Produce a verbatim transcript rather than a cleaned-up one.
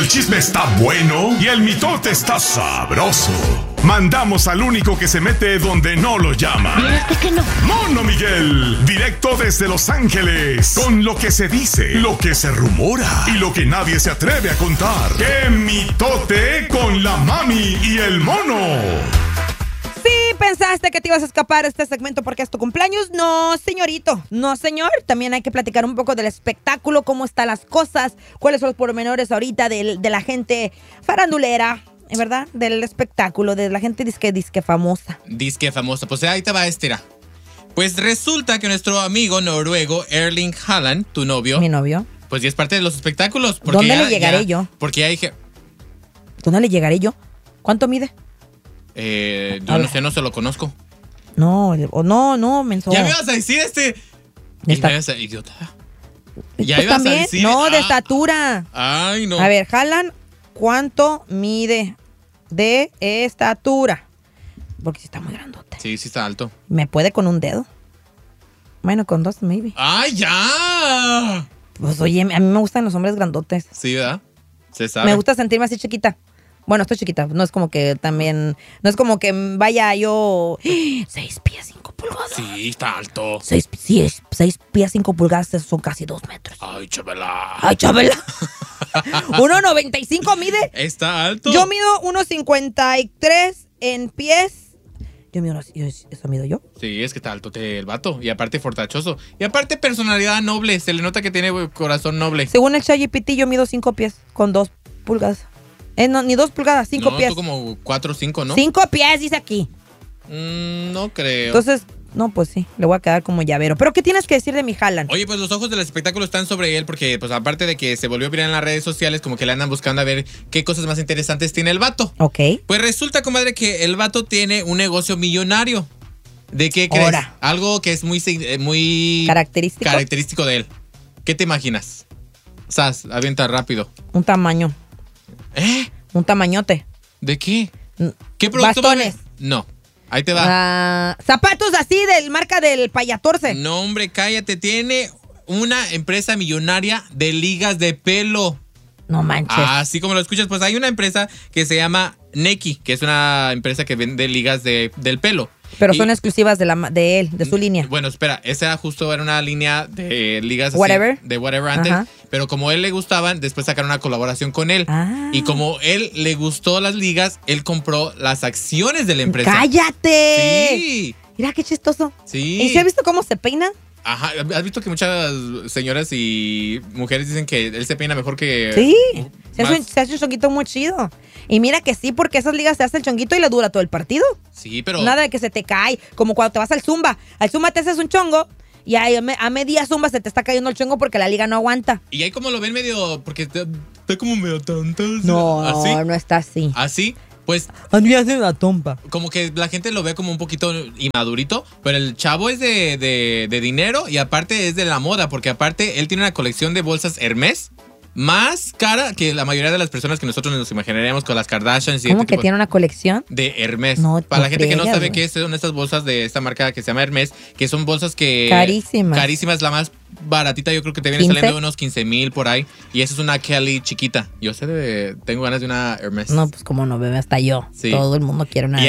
el chisme está bueno y el mitote está sabroso, mandamos al único que se mete donde no lo llaman. ¿Qué no? Mono Miguel, directo desde Los Ángeles, con lo que se dice, lo que se rumora y lo que nadie se atreve a contar. ¡Qué mitote con la mami y el mono! ¿Sí pensaste que te ibas a escapar de este segmento porque es tu cumpleaños? No, señorito. No, señor. También hay que platicar un poco del espectáculo, cómo están las cosas, cuáles son los pormenores ahorita de, de la gente farandulera, ¿verdad? Del espectáculo, de la gente disque, disque famosa. Disque famosa. Pues ahí te va, Estira. Pues resulta que nuestro amigo noruego Erling Haaland, tu novio. Mi novio. Pues ya es parte de los espectáculos. ¿Dónde ya, le llegaré ya, yo? Porque ya dije... ¿Dónde le llegaré yo? ¿Cuánto mide? Eh, yo no sé, no se lo conozco. No, o no, no, menso. Ya me ibas a decir este... Está... Ibas a... Idiota. Ya pues ibas también, a decir... no, de ah, estatura. Ay, no. A ver, Haaland, ¿cuánto mide de estatura? Porque sí está muy grandote. Sí, sí está alto. ¿Me puede con un dedo? Bueno, con dos, maybe. ¡Ay, ya! Pues oye, a mí me gustan los hombres grandotes. Sí, ¿verdad? Se sabe. Me gusta sentirme así chiquita. Bueno, estoy chiquita. No es como que también... No es como que vaya yo... Seis pies, cinco pulgadas. Sí, está alto. Seis, sí, seis pies, cinco pulgadas son casi dos metros. Ay, Chabela. Ay, Chabela. uno noventa y cinco mide. Está alto. Yo mido uno cincuenta y tres en pies. Yo mido... ¿Eso mido yo? Sí, es que está alto el vato. Y aparte fortachoso. Y aparte personalidad noble. Se le nota que tiene corazón noble. Según el ChatGPT, yo mido cinco pies con dos pulgadas. Eh, no, ni dos pulgadas, cinco no, pies. No, tú como cuatro o cinco, ¿no? Cinco pies, dice aquí. Mm, no creo. Entonces, no, pues sí, le voy a quedar como llavero. ¿Pero qué tienes que decir de mi Haaland? Oye, pues los ojos del espectáculo están sobre él porque, pues aparte de que se volvió viral en las redes sociales, como que le andan buscando a ver qué cosas más interesantes tiene el vato. Ok. Pues resulta, comadre, que el vato tiene un negocio millonario. ¿De qué crees? Ahora. Algo que es muy, muy... ¿Característico? Característico de él. ¿Qué te imaginas? Sas, avienta rápido. Un tamaño. ¿Eh? Un tamañote. ¿De qué? ¿Qué producto? Bastones. Va? No. Ahí te va. Ah, zapatos así del marca del Payatorce. No, hombre, cállate. Tiene una empresa millonaria de ligas de pelo. No manches. Así como lo escuchas, pues hay una empresa que se llama Neki, que es una empresa que vende ligas de, del pelo. Pero y, son exclusivas de, la, de él, de su línea. Bueno, espera, esa justo era una línea de ligas así, Whatever. de whatever antes. Ajá. Pero como a él le gustaban, después sacaron una colaboración con él. Ah. Y como él le gustó las ligas, él compró las acciones de la empresa. ¡Cállate! Sí. Mira qué chistoso. Sí. ¿Y se ha visto cómo se peina? Ajá, ¿has visto que muchas señoras y mujeres dicen que él se peina mejor que... Sí, se más? hace, un, se hace un chonguito muy chido. Y mira que sí, porque esas ligas te hacen el chonguito y le dura todo el partido. Sí, pero... Nada de que se te cae, como cuando te vas al Zumba. Al Zumba te haces un chongo y a, a media Zumba se te está cayendo el chongo porque la liga no aguanta. Y ahí como lo ven medio... Porque está como medio tonto. No, ¿Así? no está así. ¿Así? Pues... A mí hace la tompa. Como que la gente lo ve como un poquito inmadurito, pero el chavo es de, de, de dinero y aparte es de la moda, porque aparte él tiene una colección de bolsas Hermes más cara que la mayoría de las personas que nosotros nos imaginaríamos con las Kardashians. Y ¿Cómo este que tipo tiene una colección? de Hermes? No, Para la no gente que no friegas, sabe güey. qué son estas bolsas de esta marca que se llama Hermes, que son bolsas que... Carísimas. Carísimas, la más baratita yo creo que te viene ¿quince? saliendo unos quince mil por ahí. Y esa es una Kelly chiquita. Yo sé de... Tengo ganas de una Hermes. No, pues como no, bebé, hasta yo. Sí. Todo el mundo quiere una. Y